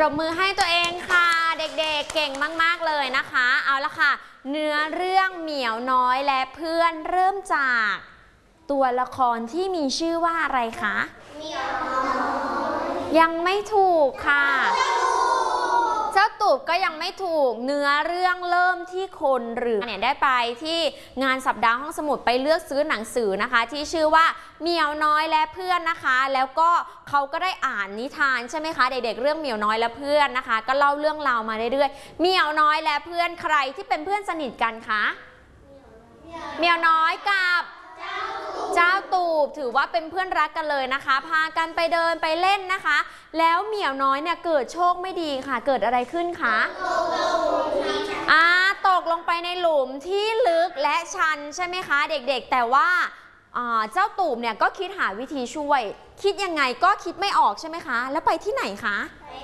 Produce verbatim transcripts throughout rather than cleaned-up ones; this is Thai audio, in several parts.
บมือให้ตัวเองค่ะเด็กๆ เ, เก่งมากๆเลยนะคะเอาละค่ะเนื้อเรื่องเหมียวน้อยและเพื่อนเริ่มจากตัวละครที่มีชื่อว่าอะไรคะเหมียวน้อยยังไม่ถูกค่ะเจ้าตูบก็ยังไม่ถูกเนื้อเรื่องเริ่มที่คนหรือเนี่ยได้ไปที่งานสัปดาห์ห้องสมุดไปเลือกซื้อหนังสือนะคะที่ชื่อว่าเหมียวน้อยและเพื่อนนะคะแล้วก็เขาก็ได้อ่านนิทานใช่ไหมคะเด็กๆเรื่องเหมียวน้อยและเพื่อนนะคะก็เล่าเรื่องราวมาเรื่อยๆเหมียวน้อยและเพื่อนใครที่เป็นเพื่อนสนิทกันคะเหมียวน้อยกับเจ้าตูบถือว่าเป็นเพื่อนรักกันเลยนะคะพากันไปเดินไปเล่นนะคะแล้วเหมียวน้อยเนี่ยเกิดโชคไม่ดีค่ะเกิดอะไรขึ้นคะอ่าตกลงไปในหลุมที่ลึกและชันใช่ไหมคะเด็กๆแต่ว่าเจ้าตูบเนี่ยก็คิดหาวิธีช่วยคิดยังไงก็คิดไม่ออกใช่ไหมคะแล้วไปที่ไหนคะ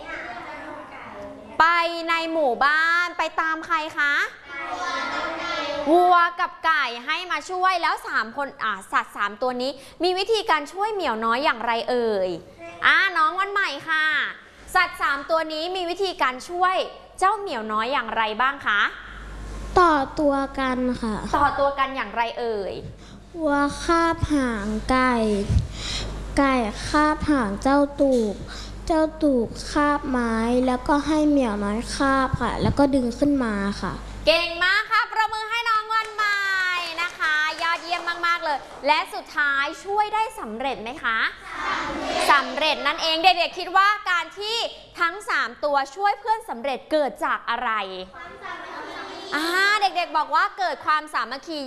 ไปในหมู่บ้านไปตามใครคะวัวกับไก่ให้มาช่วยแล้วสามคนอ่าสัตว์สามตัวนี้มีวิธีการช่วยเหมียวน้อยอย่างไรเอ่ยอ่าน้องวันใหม่ค่ะสัตว์สามตัวนี้มีวิธีการช่วยเจ้าเหมียวน้อยอย่างไรบ้างคะต่อตัวกันค่ะต่อตัวกันอย่างไรเอ่ยวัวคาบหางไก่ไก่คาบหางเจ้าตูบเจ้าตูบคาบไม้แล้วก็ให้เหมียวน้อยคาบค่ะแล้วก็ดึงขึ้นมาค่ะเก่งมากค่ะประมือให้น้องวันใหม่นะคะยอดเยี่ยมมากๆเลยและสุดท้ายช่วยได้สำเร็จไหมคะสำเร็จนั่นเองเด็กๆคิดว่าการที่ทั้งสามตัวช่วยเพื่อนสำเร็จเกิดจากอะไรอ่าเด็กๆบอกว่าเกิดความสามัคคี